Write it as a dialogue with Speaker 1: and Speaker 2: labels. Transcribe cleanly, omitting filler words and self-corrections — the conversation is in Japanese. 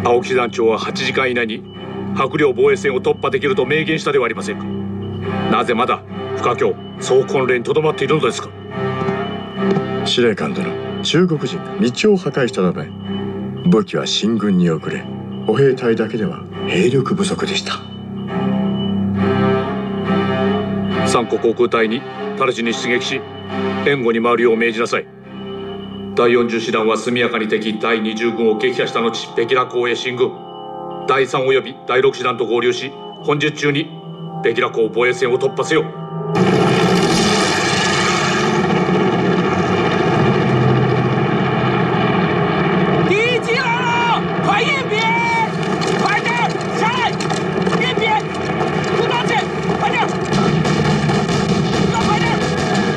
Speaker 1: 青木師団長は8時間以内に白陵防衛線を突破できると明言したではありませんか。なぜまだ深京総根連にとどまっているのですか。
Speaker 2: 司令官殿、中国人が道を破壊したため武器は進軍に遅れ、歩兵隊だけでは兵力不足でした。
Speaker 1: 三個航空隊に直ちに出撃し援護に回るよう命じなさい。第40師団は速やかに敵第20軍を撃破した後北羅港へ進軍。第3および第6師団と合流し本日中に北羅港防衛線を突破せよ。